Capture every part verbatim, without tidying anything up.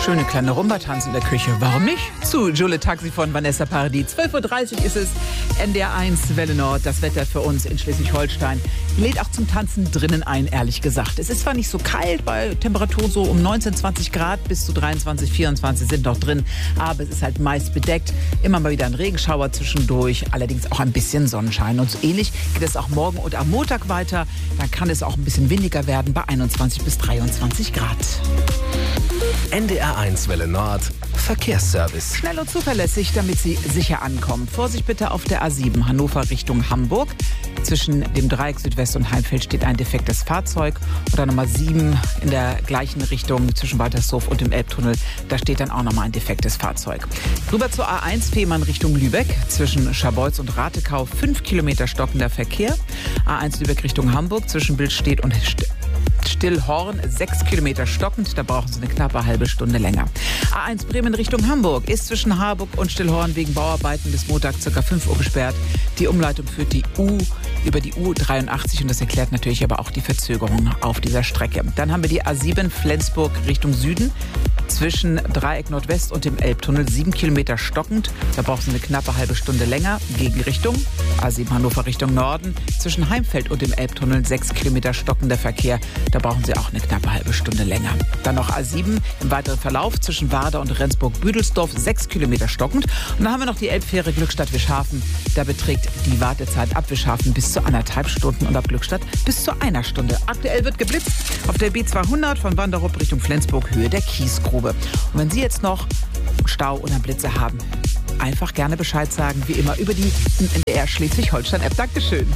Schöne kleine Rumba-Tanz in der Küche. Warum nicht? Zu Jule Taxi von Vanessa Paradis. zwölf Uhr dreißig ist es. N D R eins Welle Nord. Das Wetter für uns in Schleswig-Holstein lädt auch zum Tanzen drinnen ein, ehrlich gesagt. Es ist zwar nicht so kalt, bei Temperaturen so um neunzehn, zwanzig Grad bis zu dreiundzwanzig, vierundzwanzig sind noch drin. Aber es ist halt meist bedeckt. Immer mal wieder ein Regenschauer zwischendurch. Allerdings auch ein bisschen Sonnenschein. Und so ähnlich geht es auch morgen und am Montag weiter. Dann kann es auch ein bisschen windiger werden bei einundzwanzig bis dreiundzwanzig Grad. N D R eins Welle Nord Verkehrsservice. Schnell und zuverlässig, damit Sie sicher ankommen. Vorsicht bitte auf der A sieben Hannover Richtung Hamburg. Zwischen dem Dreieck Südwest und Heimfeld steht ein defektes Fahrzeug. Oder Nummer sieben in der gleichen Richtung zwischen Waltershof und dem Elbtunnel. Da steht dann auch nochmal ein defektes Fahrzeug. Rüber zur A eins Fehmarn Richtung Lübeck. Zwischen Scharbeutz und Ratekau fünf Kilometer stockender Verkehr. A eins Lübeck Richtung Hamburg zwischen Bildstedt und St Stillhorn, sechs Kilometer stockend, da brauchen Sie eine knappe halbe Stunde länger. A eins Bremen Richtung Hamburg ist zwischen Harburg und Stillhorn wegen Bauarbeiten bis Montag ca. fünf Uhr gesperrt. Die Umleitung führt die U über die U dreiundachtzig und das erklärt natürlich aber auch die Verzögerung auf dieser Strecke. Dann haben wir die A sieben Flensburg Richtung Süden. Zwischen Dreieck Nordwest und dem Elbtunnel sieben Kilometer stockend. Da brauchen Sie eine knappe halbe Stunde länger. Gegenrichtung A sieben Hannover Richtung Norden. Zwischen Heimfeld und dem Elbtunnel sechs Kilometer stockender Verkehr. Da brauchen Sie auch eine knappe halbe Stunde länger. Dann noch A sieben im weiteren Verlauf zwischen Warder und Rendsburg-Büdelsdorf sechs Kilometer stockend. Und dann haben wir noch die Elbfähre Glückstadt-Wischhafen. Da beträgt die Wartezeit ab Wischhafen bis zu anderthalb Stunden und ab Glückstadt bis zu einer Stunde. Aktuell wird geblitzt auf der B zweihundert von Wanderup Richtung Flensburg, Höhe der Kiesgrube. Und wenn Sie jetzt noch Stau oder Blitze haben, einfach gerne Bescheid sagen, wie immer über die N D R Schleswig-Holstein-App. Dankeschön.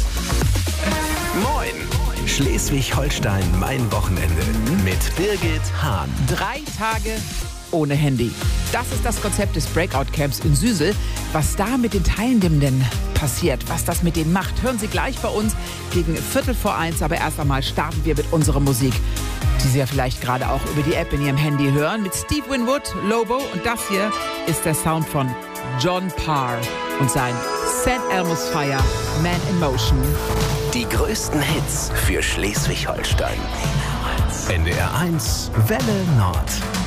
Moin! Schleswig-Holstein, mein Wochenende mit Birgit Hahn. Drei Tage ohne Handy. Das ist das Konzept des Breakout-Camps in Süsel. Was da mit den Teilnehmenden passiert, was das mit denen macht, hören Sie gleich bei uns gegen Viertel vor eins. Aber erst einmal starten wir mit unserer Musik, die Sie ja vielleicht gerade auch über die App in Ihrem Handy hören, mit Steve Winwood, Lobo. Und das hier ist der Sound von John Parr und sein Sankt Elmo's Fire, Man in Motion. Die größten Hits für Schleswig-Holstein. N D R eins Welle Nord.